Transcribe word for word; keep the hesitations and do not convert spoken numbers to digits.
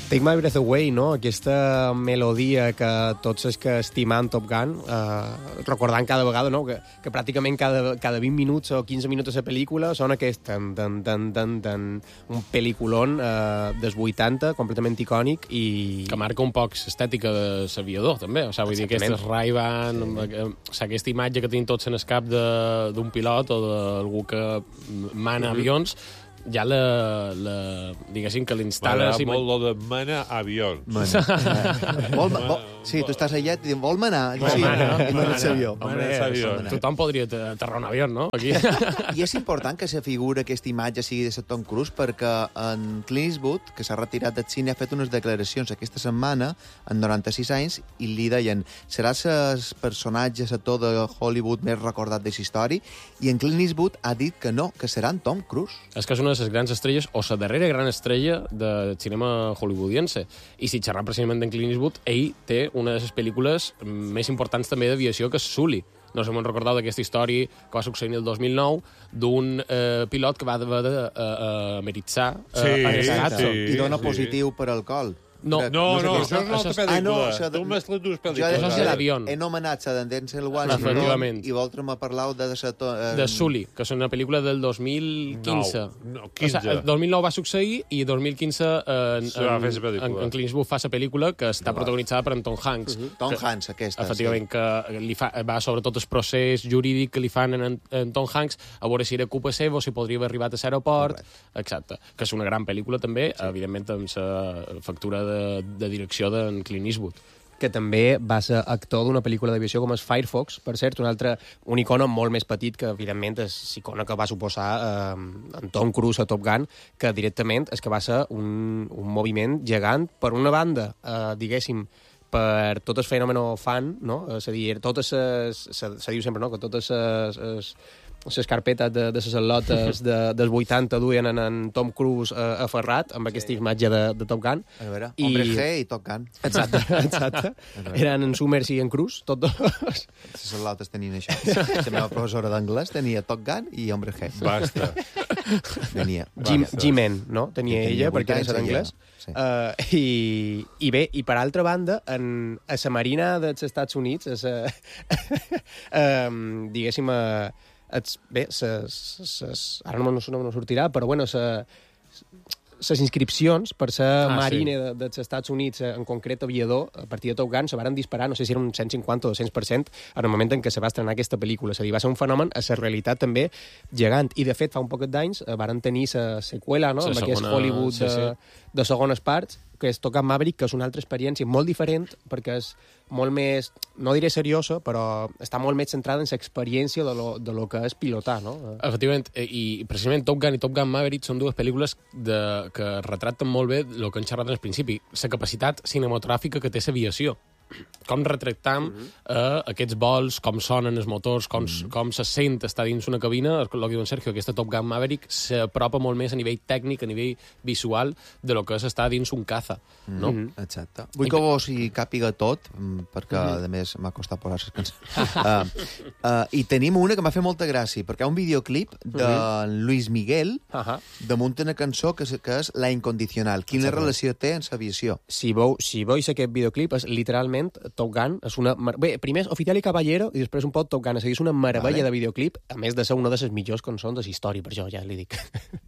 Take My Breath Away, no? Aquesta melodia que tots els que estimen Top Gun, eh, recordant cada vegada, no? Que, que pràcticament cada, cada vint minuts o quinze minuts de la pel·lícula sona aquest tan, tan, tan, tan, tan, un pel·lículon eh, dels vuitanta, completament icònic i... Que marca un poc l'estètica de l'aviador, també. O sigui, vull dir, aquestes Ray-Ban, sí. o sigui, aquesta imatge que tenim tots en el cap d'un pilot o d'algú que mana mm-hmm. avions, ja la, la diguéssim que l'instal·la... M'agrada molt lo de mana avions. Mana. vol, vol, sí, tu estàs allà i et diuen, vol manar? Vol sí, manar. I manar l'avió. Home, tothom podria aterrar un avió, no? Aquí. I és important que se figura aquesta imatge sigui de Tom Cruise perquè en Clint Eastwood, que s'ha retirat del cine, ha fet unes declaracions aquesta setmana, en noranta-sis anys, i li deien, seràs el personatge, l'actor de Hollywood més recordat de la història, i en Clint Eastwood ha dit que no, que serà en Tom Cruise. És que és una de les grans estrelles, o la darrera gran estrella del cinema hollywoodiense. I si xerrar precisament d'en Clint Eastwood, ell té una de les pel·lícules més importants també d'aviació, que és Sully. No sé si m'ho recordeu d'aquesta història que va succeir el dos mil nou d'un eh, pilot que va haver d'ameritzar eh, sí, a l'estat. sí, I dona sí. positiu per alcohol. No, No, no, no, això és una altra pel·lícula. Ah, no, això de- Tu m'has tret dues Jo pel·lícules. Això és de l'avió. he nomenat la d'en Denzel Washington Efectivament. i vosaltres m'ha parlat de... De, eh, de Sully, que és una pel·lícula del dos mil quinze. No, no, quinze. O sigui, el dos mil nou va succeir i el dos mil quinze eh, en, Se va fer la en, pel·lícula. en, en Clint Eastwood fa la pel·lícula que està protagonitzada per en Tom Hanks. Uh-huh. Tom que, Hanks, aquesta. Efectivament, que li fa, va sobretot el procés jurídic que li fan en, en Tom Hanks, a veure si era culpa seva o si podria haver arribat a l'aeroport, exacte. Que és una gran pel·lícula també, sí. evidentment amb la factura de, de direcció d'en Clint Eastwood. Que també va ser actor d'una pel·lícula d'aviació com és Firefox, per cert, un altre, un icona molt més petit que, evidentment, és l'icona que va suposar eh, en Tom Cruise a Top Gun, que directament és que va ser un, un moviment gegant, per una banda, eh, diguéssim, per tot el fenomen fan, no? És a dir, totes les... Se, se diu sempre, no?, que totes les... les carpetes de, de les al·lotes de, dels vuitanta duien en, en Tom Cruise eh, aferrat amb aquesta sí. imatge de, de Top Gun. A veure, I... Hombre G i Top Gun. Exacte, exacte. Eren en Summers i en Cruise, tots dos. Les al·lotes tenien això. La meva professora d'anglès tenia Top Gun i Hombre G. Basta. Tenia. G-Men, no? Tenia, tenia ella, perquè era d'anglès. Sí. Uh, i, I bé, i per altra banda, en, a la Marina dels Estats Units, a sa, um, diguéssim, a, ets, bé, ses, ses, ara no, no, no sortirà, però bueno, les inscripcions per ser ah, marine sí. de, dels Estats Units, en concret aviador, a partir de Top Gun, se van disparar, no sé si era un cent cinquanta o dos cents per cent en el moment en què se va estrenar aquesta pel·lícula. És a dir, va ser un fenomen a la realitat també gegant. I, de fet, fa un poquet d'anys van tenir la seqüela, no?, amb aquest Hollywood sí, sí. de, de segones parts, que és Top Gun Maverick, que és una altra experiència molt diferent, perquè és molt més, no diré seriosa, però està molt més centrada en l'experiència de lo, de lo que és pilotar, no? Efectivament, i precisament Top Gun i Top Gun Maverick són dues pel·lícules de, que retraten molt bé el que hem xerrat al principi, la capacitat cinematogràfica que té l'aviació. Com retractam uh-huh. eh, aquests vols, com sonen els motors, com, uh-huh. com se sent estar dins una cabina. El que diu en Sergio, aquesta Top Gun Maverick s'apropa molt més a nivell tècnic, a nivell visual, de lo que és estar dins un caza. Uh-huh. No? Exacte. Vull que vos hi càpiga tot, perquè, uh-huh. a més, m'ha costat posar les cançons. uh, uh, I tenim una que m'ha fet molta gràcia, perquè hi ha un videoclip de uh-huh. Luis Miguel uh-huh. damunt una cançó que és, que és La Incondicional. Quina Exacte. Relació té amb l'aviació? Si veu, si veus aquest videoclip, és literalment Top Gun és una... Mar... Bé, primer és Oficial i Caballero i després un poc Top Gun. És a dir, és una meravella vale. de videoclip, a més de ser una de les millors cançons de la història, per això ja li dic.